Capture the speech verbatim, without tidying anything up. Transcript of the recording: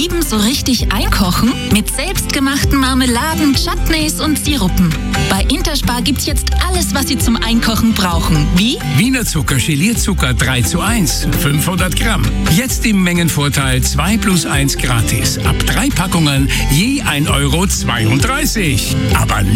lieben so richtig einkochen? Mit selbstgemachten Marmeladen, Chutneys und Sirupen. Bei Interspar gibt's jetzt alles, was Sie zum Einkochen brauchen. Wie? Wiener Zucker, Gelierzucker drei zu eins, fünfhundert Gramm. Jetzt im Mengenvorteil zwei plus eins gratis. Ab drei Packungen je ein Euro zweiunddreißig. Aber